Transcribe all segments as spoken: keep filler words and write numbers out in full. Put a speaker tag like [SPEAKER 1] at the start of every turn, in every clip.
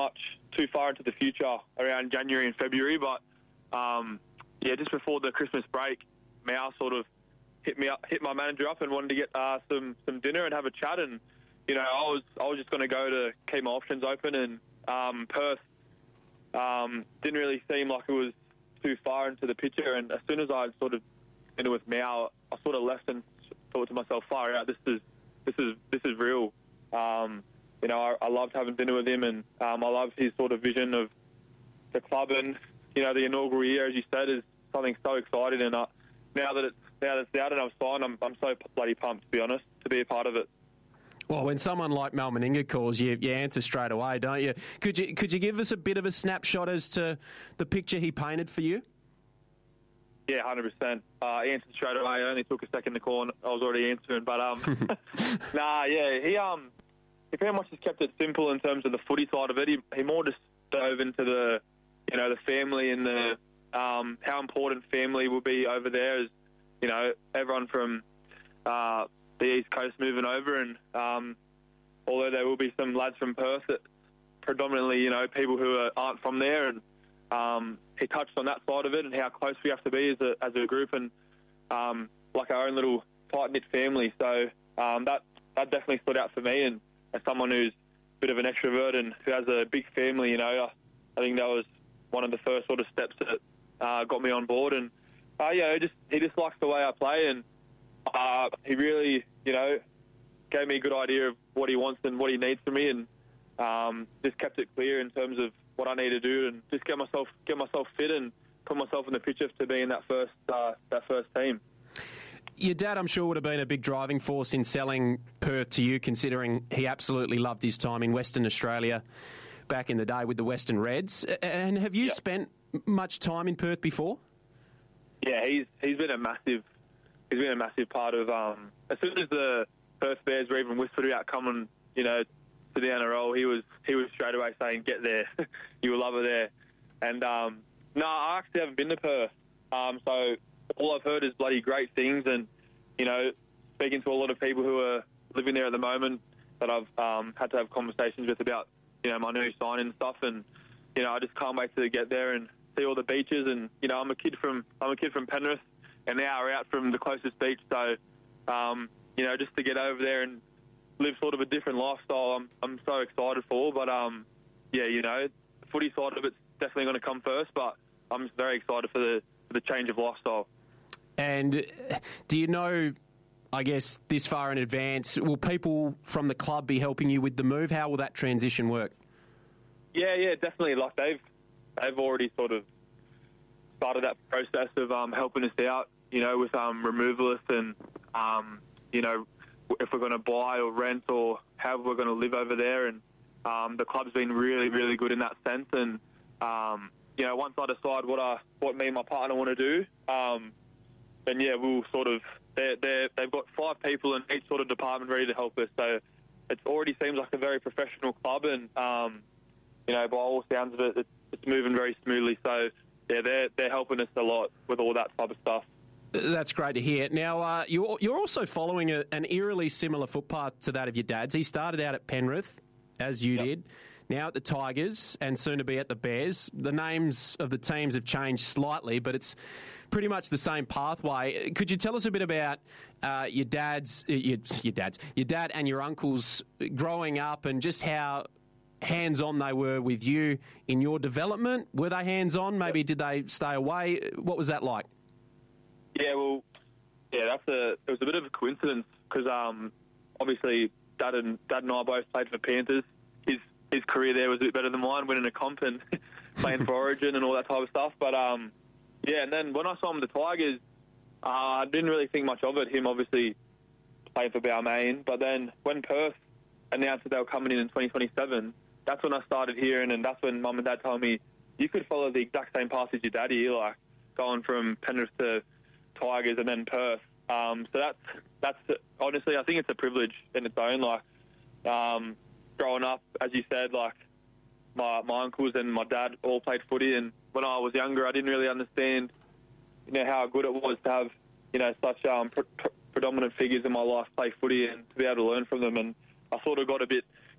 [SPEAKER 1] much too far into the future around January and February, but um, yeah, just before the Christmas break, Mal sort of hit me up, hit my manager up, and wanted to get uh, some some dinner and have a chat. And you know, I was I was just going to go to keep my options open, and um, Perth um, didn't really seem like it was too far into the picture. And as soon as I sort of ended with Mal, I sort of left and thought to myself, far out, this is this is this is real. Um, you know, I, I loved having dinner with him, and um, I loved his sort of vision of the club. And you know, the inaugural year, as you said, is something so exciting. And uh, now that it's now that it's out and I've signed, I'm I'm so bloody pumped, to be honest, to be a part of it.
[SPEAKER 2] Well, when someone like Mal Meninga calls, you you answer straight away, don't you? Could you could you give us a bit of a snapshot as to the picture he painted for you?
[SPEAKER 1] Yeah, one hundred percent. Uh, he answered straight away. It only took a second to call, and I was already answering. But um, nah, yeah, he um, he pretty much just kept it simple in terms of the footy side of it. He he more just dove into the, you know, the family and the um, how important family will be over there. As you know, everyone from uh, the East Coast moving over, and um, although there will be some lads from Perth, that predominantly, you know, people who are, aren't from there, and um, he touched on that side of it and how close we have to be as a as a group, and um, like our own little tight knit family. So um, that that definitely stood out for me, and as someone who's a bit of an extrovert and who has a big family, you know, I, I think that was one of the first sort of steps that uh, got me on board. And uh, yeah, he just he just likes the way I play, and uh, he really, you know, gave me a good idea of what he wants and what he needs from me, and um, just kept it clear in terms of what I need to do, and just get myself get myself fit and put myself in the picture to be in that first uh, that first team.
[SPEAKER 2] Your dad, I'm sure, would have been a big driving force in selling Perth to you, considering he absolutely loved his time in Western Australia back in the day with the Western Reds. And have you
[SPEAKER 1] yep.
[SPEAKER 2] spent much time in Perth before?
[SPEAKER 1] Yeah, he's he's been a massive he's been a massive part of. Um, as soon as the Perth Bears were even whispered about coming, you know, to the N R L, he was he was straight away saying, "Get there, you will love it there." And um, no, I actually haven't been to Perth, um, so all I've heard is bloody great things. And you know, speaking to a lot of people who are living there at the moment that I've um, had to have conversations with about, you know, my new signing and stuff. And you know, I just can't wait to get there and see all the beaches. And you know, I'm a kid from I'm a kid from Penrith, an hour out from the closest beach. So um, you know, just to get over there and live sort of a different lifestyle, I'm I'm so excited for. But um, yeah, you know, the footy side of it's definitely going to come first. But I'm just very excited for the for the change of lifestyle.
[SPEAKER 2] And do you know, I guess, this far in advance, will people from the club be helping you with the move? How will that transition work?
[SPEAKER 1] Yeah, yeah, definitely. Like they've they've already sort of started that process of um, helping us out, you know, with um, removalists and um, you know, if we're going to buy or rent or how we're going to live over there. And um, the club's been really, really good in that sense. And um, you know, once I decide what I what me and my partner want to do, um, then yeah, we'll sort of they're, they're, they've got five people in each sort of department ready to help us. So it already seems like a very professional club, and um, you know, by all sounds of it, it's, it's moving very smoothly. So yeah, they're they're helping us a lot with all that type of stuff.
[SPEAKER 2] That's great to hear. Now, uh, you're, you're also following a, an eerily similar footpath to that of your dad's. He started out at Penrith, as you yep. did, now at the Tigers, and soon to be at the Bears. The names of the teams have changed slightly, but it's pretty much the same pathway. Could you tell us a bit about uh, your dad's, your, your dad's, your dad and your uncles growing up, and just how hands-on they were with you in your development? Were they hands-on? Maybe yep. did they stay away? What was that like?
[SPEAKER 1] Yeah, well, yeah, that's a. It was a bit of a coincidence because um, obviously Dad and Dad and I both played for Panthers. His his career there was a bit better than mine, winning a comp and playing for Origin and all that type of stuff. But um, yeah, and then when I saw him with the Tigers, uh, I didn't really think much of it. Him obviously playing for Balmain, but then when Perth announced that they were coming in in twenty twenty-seven, that's when I started hearing, and that's when Mum and Dad told me you could follow the exact same path as your daddy, like going from Penrith to Tigers and then Perth. Um, so that's that's honestly, I think it's a privilege in its own. Like um, growing up, as you said, like my my uncles and my dad all played footy, and when I was younger, I didn't really understand, you know, how good it was to have, you know, such um, pre- pre- predominant figures in my life play footy and to be able to learn from them. And I sort of got a bit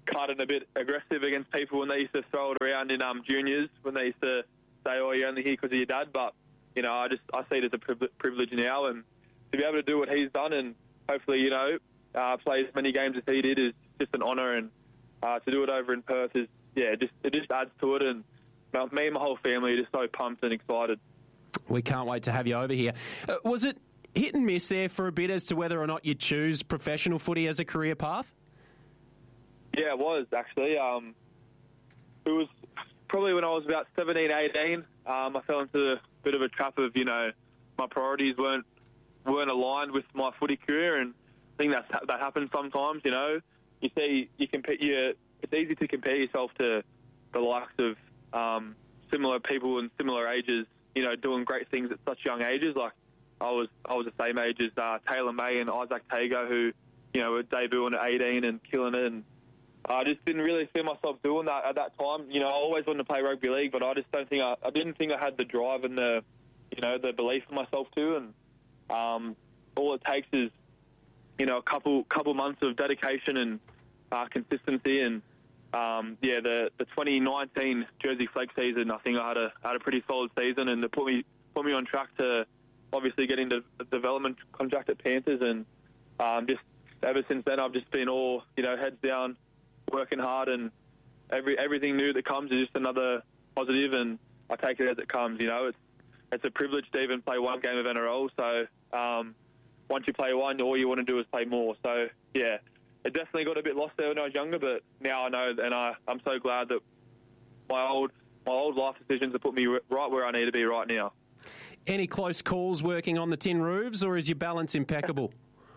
[SPEAKER 1] cut and a bit aggressive against people when they used to throw it around in um, juniors, when they used to say, oh, you're only here because of your dad. But, you know, I just I see it as a privilege now. And to be able to do what he's done and hopefully, you know, uh, play as many games as he did is just an honour. And uh, to do it over in Perth is, yeah, just it just adds to it. And me and my whole family are just so pumped and excited.
[SPEAKER 2] We can't wait to have you over here. Uh, was it hit and miss there for a bit as to whether or not you choose professional footy as a career path?
[SPEAKER 1] Yeah, it was, actually. Um, it was probably when I was about seventeen, eighteen. Um, I fell into a bit of a trap of, you know, my priorities weren't weren't aligned with my footy career, and I think that's, that happens sometimes, you know. You see, you compete, you, it's easy to compare yourself to the likes of um, similar people in similar ages, you know, doing great things at such young ages. Like, I was I was the same age as uh, Taylor May and Isaac Tago, who, you know, were debuting at eighteen and killing it. And I just didn't really see myself doing that at that time. You know, I always wanted to play rugby league, but I just don't think I, I didn't think I had the drive and the, you know, the belief in myself too. And um, all it takes is, you know, a couple couple months of dedication and uh, consistency. And um, yeah, the, the twenty nineteen Jersey Flag season, I think I had a had a pretty solid season, and it put me put me on track to obviously get into the development contract at Panthers. And um, just ever since then, I've just been all, you know, heads down, working hard, and every everything new that comes is just another positive, and I take it as it comes. You know, it's it's a privilege to even play one game of N R L. So um, once you play one, all you want to do is play more. So yeah, it definitely got a bit lost there when I was younger, but now I know, and I I'm so glad that my old my old life decisions have put me right where I need to be right now.
[SPEAKER 2] Any close calls working on the tin roofs, or is your balance impeccable?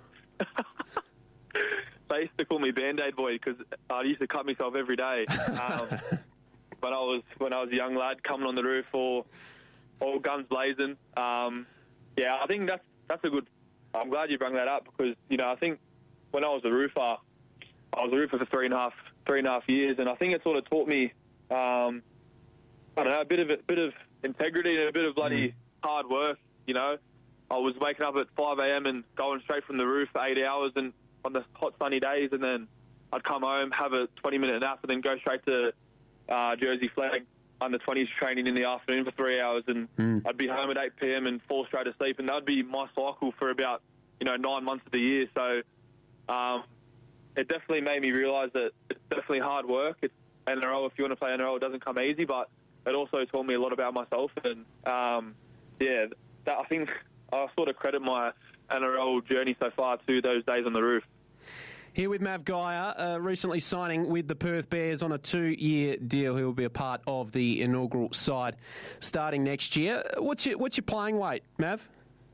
[SPEAKER 1] They used to call me Band-Aid boy because I used to cut myself every day. Um, when I was when I was a young lad coming on the roof, all, all guns blazing. Um, yeah, I think that's that's a good. I'm glad you brought that up because, you know, I think when I was a roofer, I was a roofer for three and a half three and a half years, and I think it sort of taught me, um, I don't know, a bit of a bit of integrity and a bit of bloody mm. hard work. You know, I was waking up at five a.m. and going straight from the roof for eight hours and on the hot sunny days, and then I'd come home, have a twenty minute nap, and then go straight to uh, Jersey Flag under twenties training in the afternoon for three hours, and mm. I'd be home at eight p.m. and fall straight asleep, and that'd be my cycle for about, you know, nine months of the year. So um, it definitely made me realise that it's definitely hard work. It's N R L. If you want to play N R L, it doesn't come easy, but it also taught me a lot about myself, and um, yeah, that, I think I sort of credit my N R L journey so far to those days on the roof.
[SPEAKER 2] Here with Mav Geyer, uh, recently signing with the Perth Bears on a two-year deal. He will be a part of the inaugural side starting next year. What's your what's your playing weight, Mav?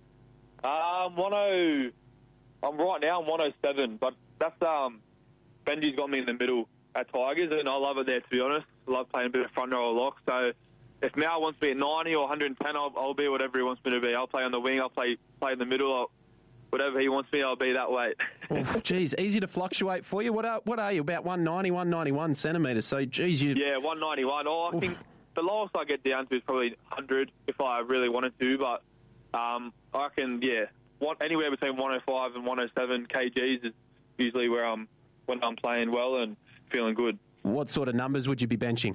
[SPEAKER 1] Um, one oh. I'm right now. I'm one oh seven, but that's um, Benji's got me in the middle at Tigers, and I love it there. To be honest, I love playing a bit of front row or lock. So if Mal wants me at ninety or one ten, I'll, I'll be whatever he wants me to be. I'll play on the wing. I'll play play in the middle. I'll, whatever he wants me, I'll be that weight.
[SPEAKER 2] Oh, geez, easy to fluctuate for you. What are what are you, about one ninety, one ninety-one centimetres? So, geez, you...
[SPEAKER 1] Yeah, one ninety-one. Oh, I Oof. think the lowest I get down to is probably one hundred if I really wanted to, but um, I reckon, yeah, one, anywhere between one oh five and one oh seven kgs is usually where I'm when I'm playing well and feeling good.
[SPEAKER 2] What sort of numbers would you be benching?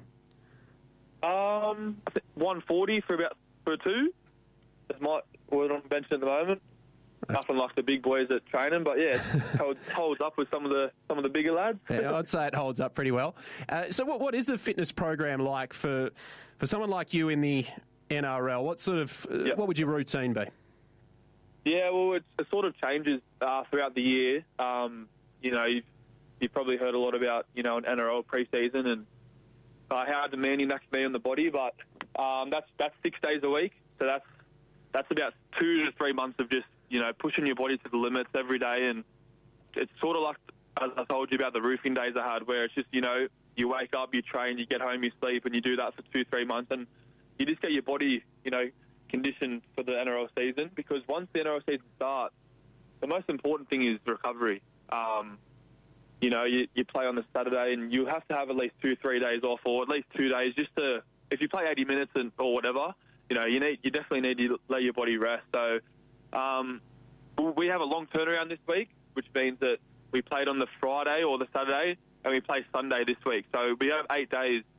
[SPEAKER 1] Um, I think one forty for about for a two. That's my what I'm benching at the moment. That's... Nothing like the big boys at training, but yeah, it holds, holds up with some of the some of the bigger lads.
[SPEAKER 2] Yeah, I'd say it holds up pretty well. Uh, so, what what is the fitness program like for for someone like you in the N R L? What sort of uh, yep. what would your routine be?
[SPEAKER 1] Yeah, well, it, it sort of changes uh, throughout the year. Um, you know, you've, you've probably heard a lot about, you know, an N R L pre-season and uh, how demanding that can be on the body, but um, that's that's six days a week, so that's that's about two to three months of just, you know, pushing your body to the limits every day. And it's sort of like, as I told you about the roofing days I had, where it's just, you know, you wake up, you train, you get home, you sleep, and you do that for two, three months, and you just get your body, you know, conditioned for the N R L season, because once the N R L season starts, the most important thing is recovery. Um, you know, you, you play on the Saturday, and you have to have at least two, three days off, or at least two days, just to, if you play eighty minutes and, or whatever, you know, you need, you definitely need to let your body rest. So um, we have a long turnaround this week, which means that we played on the Friday or the Saturday, and we play Sunday this week. So we have eight days